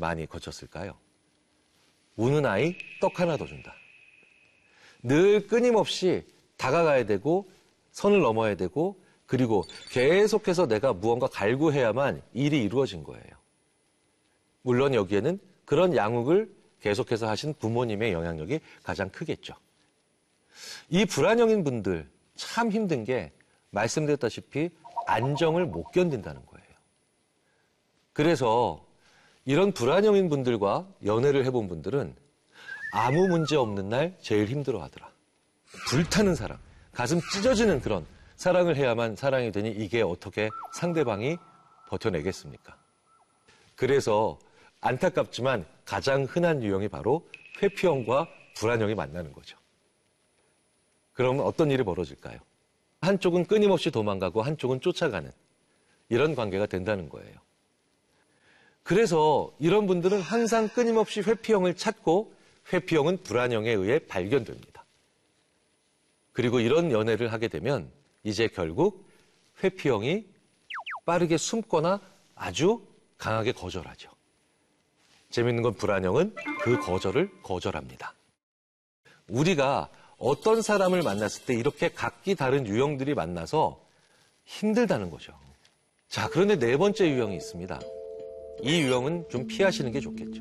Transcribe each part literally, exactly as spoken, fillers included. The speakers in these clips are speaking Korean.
많이 거쳤을까요? 우는 아이 떡 하나 더 준다. 늘 끊임없이 다가가야 되고 선을 넘어야 되고 그리고 계속해서 내가 무언가 갈구해야만 일이 이루어진 거예요. 물론 여기에는 그런 양육을 계속해서 하신 부모님의 영향력이 가장 크겠죠. 이 불안형인 분들 참 힘든 게 말씀드렸다시피 안정을 못 견딘다는 거예요. 그래서 이런 불안형인 분들과 연애를 해본 분들은 아무 문제 없는 날 제일 힘들어하더라. 불타는 사랑, 가슴 찢어지는 그런 사랑을 해야만 사랑이 되니 이게 어떻게 상대방이 버텨내겠습니까? 그래서 안타깝지만 가장 흔한 유형이 바로 회피형과 불안형이 만나는 거죠. 그러면 어떤 일이 벌어질까요? 한쪽은 끊임없이 도망가고 한쪽은 쫓아가는 이런 관계가 된다는 거예요. 그래서 이런 분들은 항상 끊임없이 회피형을 찾고 회피형은 불안형에 의해 발견됩니다. 그리고 이런 연애를 하게 되면 이제 결국 회피형이 빠르게 숨거나 아주 강하게 거절하죠. 재밌는 건 불안형은 그 거절을 거절합니다. 우리가 어떤 사람을 만났을 때 이렇게 각기 다른 유형들이 만나서 힘들다는 거죠. 자, 그런데 네 번째 유형이 있습니다. 이 유형은 좀 피하시는 게 좋겠죠.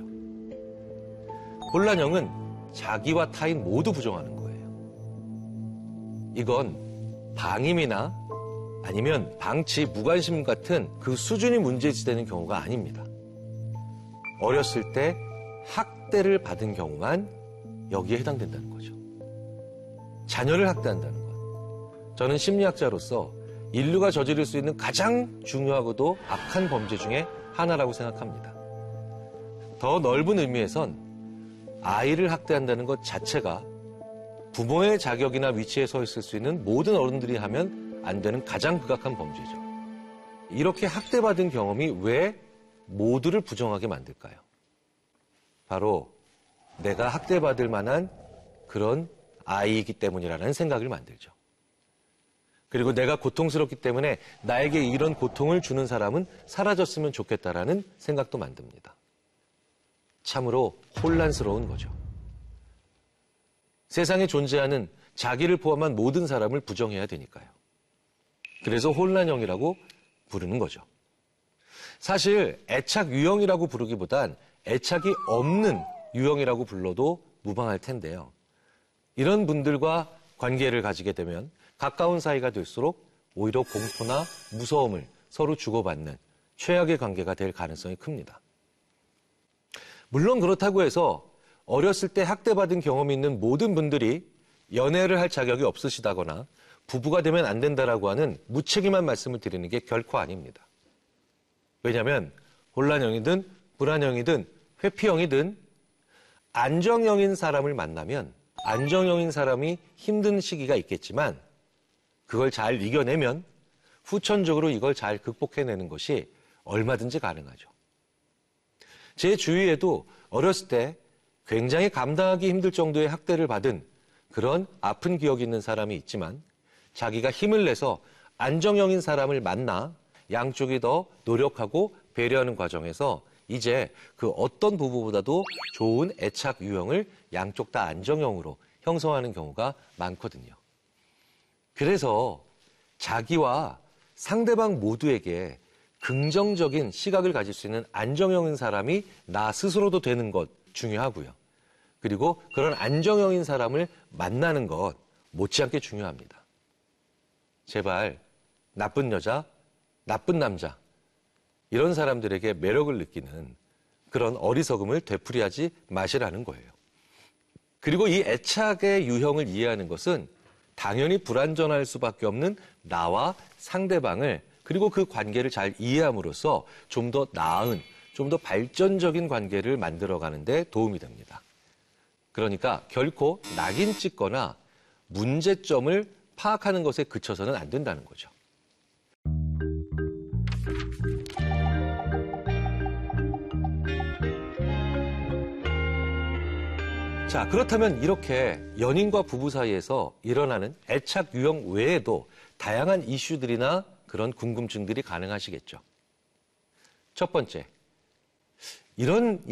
혼란형은 자기와 타인 모두 부정하는 거예요. 이건 방임이나 아니면 방치, 무관심 같은 그 수준이 문제지되는 경우가 아닙니다. 어렸을 때 학대를 받은 경우만 여기에 해당된다는 거죠. 자녀를 학대한다는 것. 저는 심리학자로서 인류가 저지를 수 있는 가장 중요하고도 악한 범죄 중에 하나라고 생각합니다. 더 넓은 의미에선 아이를 학대한다는 것 자체가 부모의 자격이나 위치에 서 있을 수 있는 모든 어른들이 하면 안 되는 가장 극악한 범죄죠. 이렇게 학대받은 경험이 왜 모두를 부정하게 만들까요? 바로 내가 학대받을 만한 그런 아이이기 때문이라는 생각을 만들죠. 그리고 내가 고통스럽기 때문에 나에게 이런 고통을 주는 사람은 사라졌으면 좋겠다라는 생각도 만듭니다. 참으로 혼란스러운 거죠. 세상에 존재하는 자기를 포함한 모든 사람을 부정해야 되니까요. 그래서 혼란형이라고 부르는 거죠. 사실 애착 유형이라고 부르기보단 애착이 없는 유형이라고 불러도 무방할 텐데요. 이런 분들과 관계를 가지게 되면 가까운 사이가 될수록 오히려 공포나 무서움을 서로 주고받는 최악의 관계가 될 가능성이 큽니다. 물론 그렇다고 해서 어렸을 때 학대받은 경험이 있는 모든 분들이 연애를 할 자격이 없으시다거나 부부가 되면 안 된다라고 하는 무책임한 말씀을 드리는 게 결코 아닙니다. 왜냐하면 혼란형이든 불안형이든 회피형이든 안정형인 사람을 만나면 안정형인 사람이 힘든 시기가 있겠지만 그걸 잘 이겨내면 후천적으로 이걸 잘 극복해내는 것이 얼마든지 가능하죠. 제 주위에도 어렸을 때 굉장히 감당하기 힘들 정도의 학대를 받은 그런 아픈 기억이 있는 사람이 있지만 자기가 힘을 내서 안정형인 사람을 만나 양쪽이 더 노력하고 배려하는 과정에서 이제 그 어떤 부부보다도 좋은 애착 유형을 양쪽 다 안정형으로 형성하는 경우가 많거든요. 그래서 자기와 상대방 모두에게 긍정적인 시각을 가질 수 있는 안정형인 사람이 나 스스로도 되는 것 중요하고요. 그리고 그런 안정형인 사람을 만나는 것 못지않게 중요합니다. 제발 나쁜 여자, 나쁜 남자 이런 사람들에게 매력을 느끼는 그런 어리석음을 되풀이하지 마시라는 거예요. 그리고 이 애착의 유형을 이해하는 것은 당연히 불완전할 수밖에 없는 나와 상대방을 그리고 그 관계를 잘 이해함으로써 좀 더 나은, 좀 더 발전적인 관계를 만들어가는 데 도움이 됩니다. 그러니까 결코 낙인 찍거나 문제점을 파악하는 것에 그쳐서는 안 된다는 거죠. 자, 그렇다면 이렇게 연인과 부부 사이에서 일어나는 애착 유형 외에도 다양한 이슈들이나 그런 궁금증들이 가능하시겠죠. 첫 번째, 이런